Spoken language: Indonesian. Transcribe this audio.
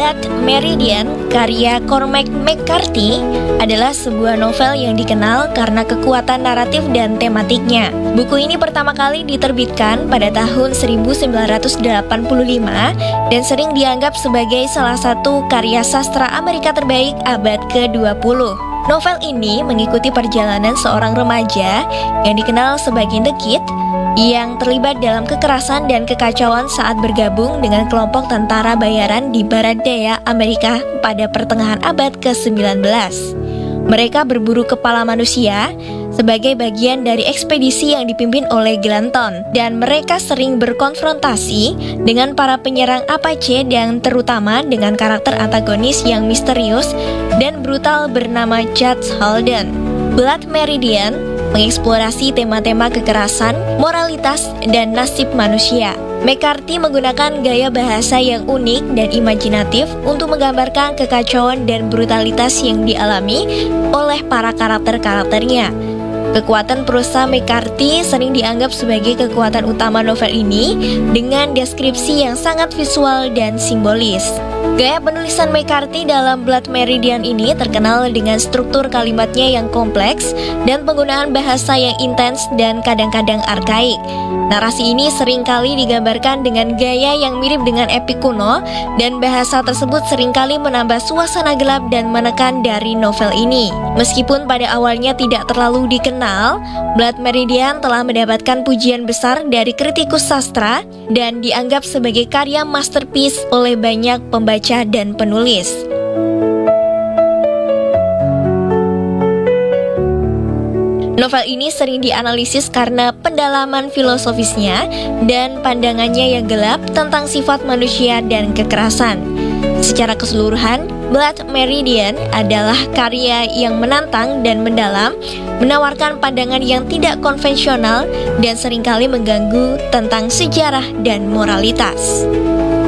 Blood Meridian karya Cormac McCarthy adalah sebuah novel yang dikenal karena kekuatan naratif dan tematiknya. Buku ini pertama kali diterbitkan pada tahun 1985 dan sering dianggap sebagai salah satu karya sastra Amerika terbaik abad ke-20. Novel ini mengikuti perjalanan seorang remaja yang dikenal sebagai The Kid yang terlibat dalam kekerasan dan kekacauan saat bergabung dengan kelompok tentara bayaran di barat daya Amerika pada pertengahan abad ke-19. Mereka berburu kepala manusia sebagai bagian dari ekspedisi yang dipimpin oleh Glanton, dan mereka sering berkonfrontasi dengan para penyerang Apache dan terutama dengan karakter antagonis yang misterius dan brutal bernama Judge Holden. Blood Meridian mengeksplorasi tema-tema kekerasan, moralitas, dan nasib manusia. McCarthy menggunakan gaya bahasa yang unik dan imajinatif untuk menggambarkan kekacauan dan brutalitas yang dialami oleh para karakter-karakternya. Kekuatan prosa McCarthy sering dianggap sebagai kekuatan utama novel ini dengan deskripsi yang sangat visual dan simbolis. Gaya penulisan McCarthy dalam Blood Meridian ini terkenal dengan struktur kalimatnya yang kompleks dan penggunaan bahasa yang intens dan kadang-kadang arkaik. Narasi ini seringkali digambarkan dengan gaya yang mirip dengan epik kuno, dan bahasa tersebut seringkali menambah suasana gelap dan menekan dari novel ini. Meskipun pada awalnya tidak terlalu dikenal, Blood Meridian telah mendapatkan pujian besar dari kritikus sastra dan dianggap sebagai karya masterpiece oleh banyak pembaca dan penulis. Novel ini sering dianalisis karena pendalaman filosofisnya dan pandangannya yang gelap tentang sifat manusia dan kekerasan. Secara keseluruhan, Blood Meridian adalah karya yang menantang dan mendalam, menawarkan pandangan yang tidak konvensional dan seringkali mengganggu tentang sejarah dan moralitas.